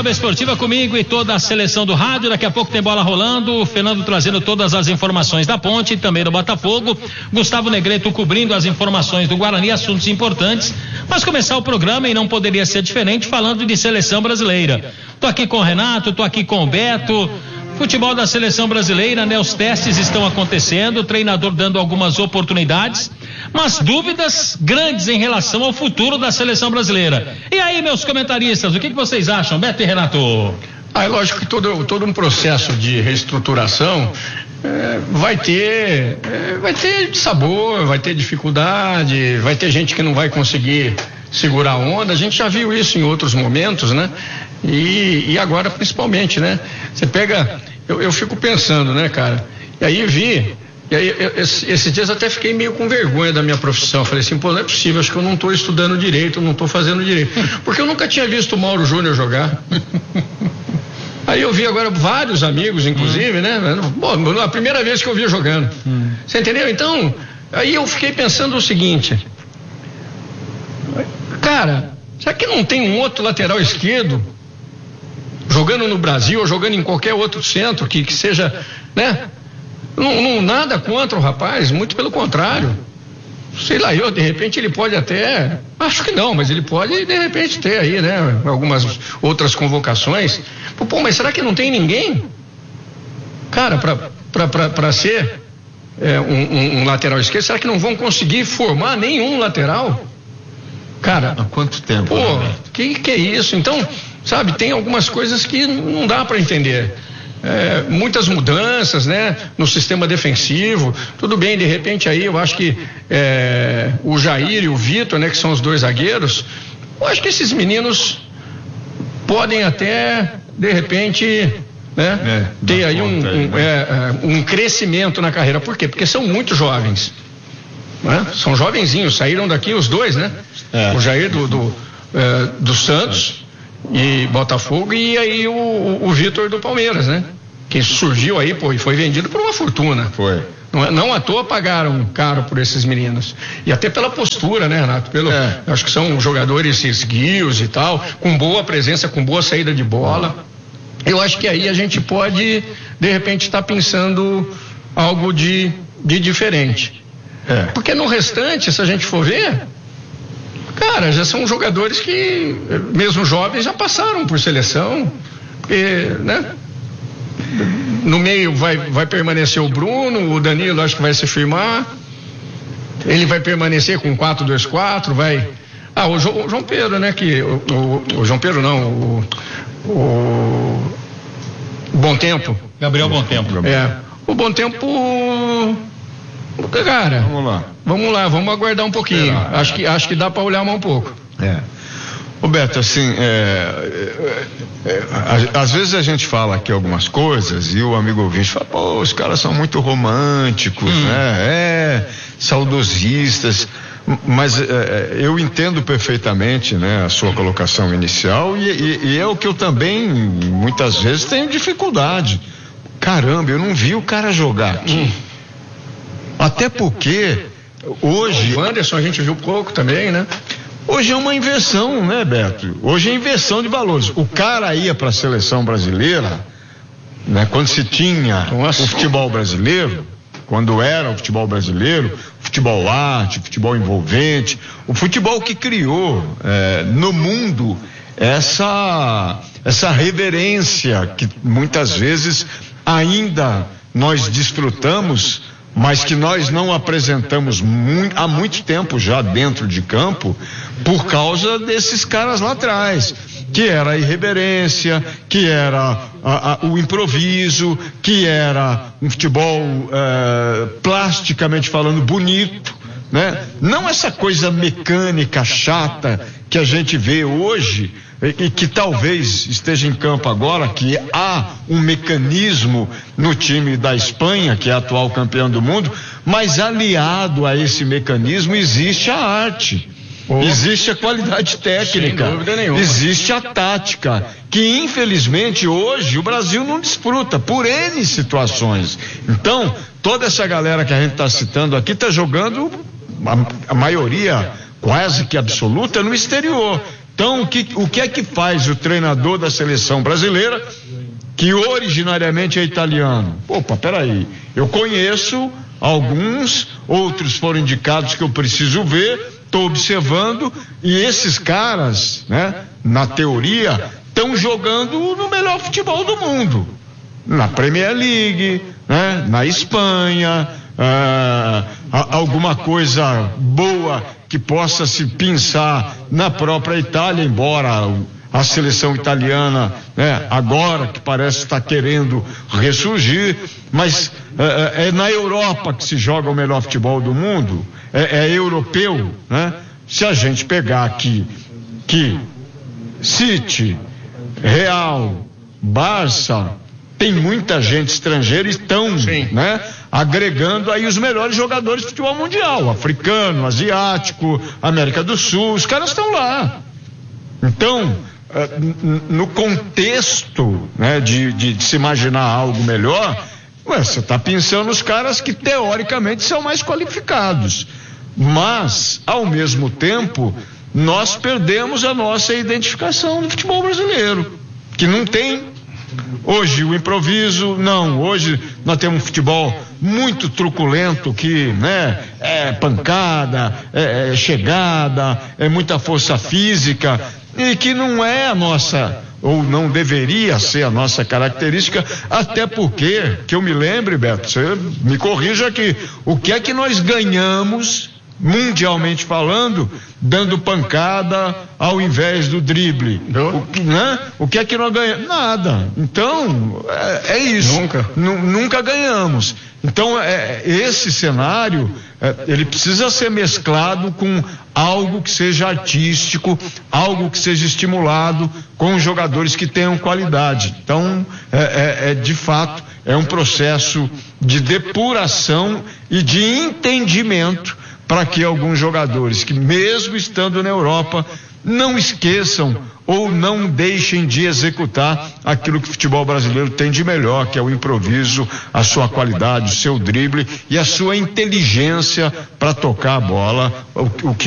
Vibe Esportiva comigo e toda a seleção do rádio. Daqui a pouco tem bola rolando, o Fernando trazendo todas as informações da Ponte e também do Botafogo, Gustavo Negreto cobrindo as informações do Guarani, assuntos importantes. Mas começar o programa, e não poderia ser diferente, falando de seleção brasileira. Tô aqui com o Renato, tô aqui com o Beto. Futebol da seleção brasileira, né? Os testes estão acontecendo, o treinador dando algumas oportunidades, mas dúvidas grandes em relação ao futuro da seleção brasileira. E aí, meus comentaristas, o que vocês acham, Beto e Renato? É lógico que todo um processo de reestruturação vai ter sabor, vai ter dificuldade, vai ter gente que não vai conseguir segurar a onda. A gente já viu isso em outros momentos, né? E agora principalmente, né? Você pega, eu fico pensando, né, cara? E aí esses dias até fiquei meio com vergonha da minha profissão. Falei assim, pô, não é possível, acho que eu não estou estudando direito, não estou fazendo direito. Porque eu nunca tinha visto o Mauro Júnior jogar. Aí eu vi agora vários amigos, inclusive, né? Bom, a primeira vez que eu vi jogando. Você entendeu? Então, aí eu fiquei pensando o seguinte, cara, será que não tem um outro lateral esquerdo jogando no Brasil ou jogando em qualquer outro centro que seja, né? Não nada contra o rapaz, muito pelo contrário. Sei lá, de repente ele pode até, acho que não, mas ele pode de repente ter aí, né? Algumas outras convocações. Pô, mas será que não tem ninguém? Cara, pra ser um lateral esquerdo, será que não vão conseguir formar nenhum lateral? Cara, há quanto tempo? Pô, que é isso? Então, sabe, tem algumas coisas que não dá para entender. Muitas mudanças, né, no sistema defensivo. Tudo bem, de repente aí eu acho que o Jair e o Vitor, né, que são os dois zagueiros, eu acho que esses meninos podem até de repente, né, ter aí um crescimento na carreira. Por quê? Porque são muito jovens, né? São jovenzinhos, saíram daqui os dois, né? O Jair do Santos e Botafogo, e aí o Vitor do Palmeiras, né? Que surgiu aí, pô, e foi vendido por uma fortuna. Foi. Não à toa pagaram caro por esses meninos. E até pela postura, né, Renato? Acho que são jogadores esguios e tal, com boa presença, com boa saída de bola. Eu acho que aí a gente pode, de repente, estar pensando algo de diferente. Porque no restante, se a gente for ver, cara, já são jogadores que, mesmo jovens, já passaram por seleção, porque, né? No meio vai permanecer o Bruno, o Danilo acho que vai se firmar, ele vai permanecer com 4-2-4, vai... o João Pedro, né, que o João Pedro não, o Bom Tempo. Gabriel Bom Tempo. O Bom Tempo... Cara, vamos lá, vamos aguardar um pouquinho. Acho que dá para olhar mais um pouco. Roberto, assim, às vezes a gente fala aqui algumas coisas e o amigo ouvinte fala, pô, os caras são muito românticos, né? Saudosistas, mas eu entendo perfeitamente, né, a sua colocação inicial e é o que eu também muitas vezes tenho dificuldade. Caramba, eu não vi o cara jogar aqui. Até porque hoje... O Wanderson a gente viu pouco também, né? Hoje é uma inversão, né, Beto? Hoje é inversão de valores. O cara ia para a seleção brasileira, né, quando se tinha o futebol brasileiro, quando era o futebol brasileiro, futebol arte, futebol envolvente, o futebol que criou no mundo essa reverência que muitas vezes ainda nós desfrutamos, mas que nós não apresentamos há muito tempo já dentro de campo, por causa desses caras lá atrás, que era a irreverência, que era o improviso, que era um futebol plasticamente falando bonito, né? Não essa coisa mecânica, chata, que a gente vê hoje, e que talvez esteja em campo agora, que há um mecanismo no time da Espanha, que é atual campeão do mundo, mas aliado a esse mecanismo existe a arte, existe a qualidade técnica, existe a tática, que infelizmente hoje o Brasil não desfruta por N situações. Então, toda essa galera que a gente está citando aqui está jogando, a maioria quase que absoluta, no exterior. Então, o que é que faz o treinador da seleção brasileira, que originariamente é italiano? Opa, peraí, eu conheço alguns, outros foram indicados que eu preciso ver, estou observando, e esses caras, né, na teoria, estão jogando no melhor futebol do mundo, na Premier League, né, na Espanha, alguma coisa boa que possa se pensar na própria Itália, embora a seleção italiana, né, agora que parece estar querendo ressurgir, mas é na Europa que se joga o melhor futebol do mundo, é europeu, né? Se a gente pegar aqui que City, Real, Barça, tem muita gente estrangeira e estão, né, agregando aí os melhores jogadores de futebol mundial, africano, asiático, América do Sul, os caras estão lá. Então, no contexto, né, de se imaginar algo melhor, você está pensando nos caras que teoricamente são mais qualificados, mas ao mesmo tempo nós perdemos a nossa identificação no futebol brasileiro, que não tem hoje o improviso, não, hoje nós temos um futebol muito truculento que, né, é pancada, é chegada, é muita força física, e que não é a nossa, ou não deveria ser a nossa característica, até porque, que eu me lembre, Beto, você me corrija aqui, o que é que nós ganhamos, mundialmente falando, dando pancada ao invés do drible? O que é que nós ganhamos? Nada. Então, é isso. Nunca ganhamos. Então, esse cenário, ele precisa ser mesclado com algo que seja artístico, algo que seja estimulado, com jogadores que tenham qualidade. Então, de fato, é um processo de depuração e de entendimento para que alguns jogadores que, mesmo estando na Europa, não esqueçam ou não deixem de executar aquilo que o futebol brasileiro tem de melhor, que é o improviso, a sua qualidade, o seu drible e a sua inteligência para tocar a bola, o que